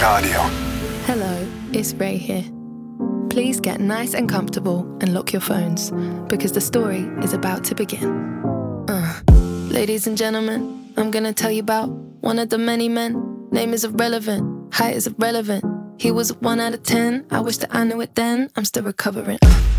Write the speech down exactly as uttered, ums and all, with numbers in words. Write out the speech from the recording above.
Cardio. Hello, it's Ray here. Please get nice and comfortable and lock your phones, because the story is about to begin. Uh, ladies and gentlemen, I'm gonna tell you about one of the many men. Name is irrelevant, height is irrelevant. He was a one out of ten, I wish that I knew it then. I'm still recovering.